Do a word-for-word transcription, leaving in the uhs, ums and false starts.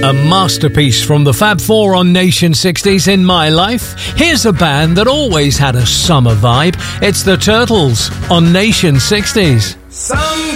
A masterpiece from the Fab Four on Nation sixties in my life. Here's a band that always had a summer vibe. It's the Turtles on Nation sixties. Some